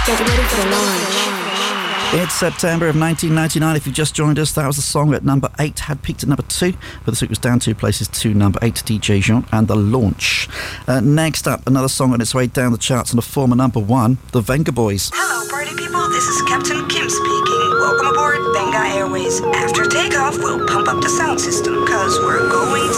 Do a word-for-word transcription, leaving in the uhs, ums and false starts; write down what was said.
Get ready for the launch. It's September of nineteen ninety-nine. If you just joined us, that was the song at number eight, had peaked at number two, but this week was down two places to number eight, D J Jean and The Launch. Uh, next up, another song on its way down the charts on a former number one, The Venga Boys. Hello, party people. This is Captain Kim speaking. Welcome aboard Venga Airways. After takeoff, we'll pump up the sound system, cause we're going